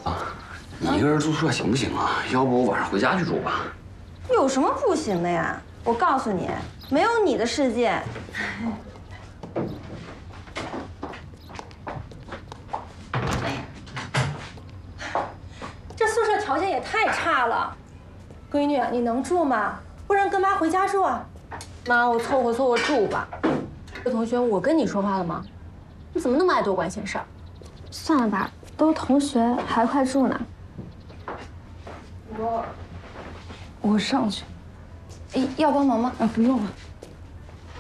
你一个人住宿舍行不行啊？要不晚上回家去住吧？ 有什么不行的呀？我告诉你，没有你的世界。 这宿舍条件也太差了，闺女，你能住吗？不然跟妈回家住啊。 妈，我凑合住吧。这同学，我跟你说话了吗？你怎么那么爱多管闲事儿？ 算了吧，都是同学，还快住呢。我上去。 要帮忙吗？ 不用了。